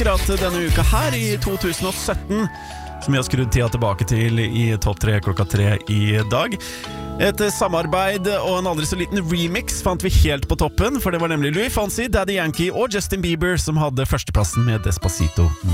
Akkurat denne uka her i 2017, som vi har skrudd tida tilbake til i Topp 3 klokka 3 i dag. Et samarbeid og en aldri så liten remix fant vi helt på toppen, for det var nemlig Louis Fonsi, Daddy Yankee og Justin Bieber som hadde førsteplassen med Despacito.